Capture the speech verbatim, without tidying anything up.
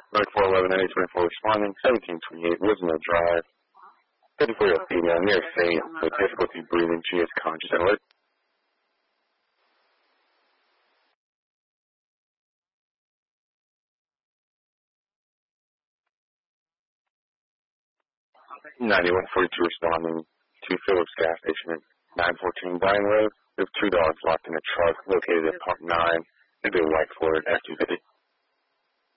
ninety-four eleven, ninety twenty-four responding, seventeen twenty-eight, Roosevelt Drive. fifty-four-year-old female near Saint with difficulty breathing. She is conscious and alert. ninety-one forty-two responding to Phillips gas station at nine fourteen Bryan Road. We have two dogs locked in a truck located at Park nine. It'd be a white Ford F two fifty.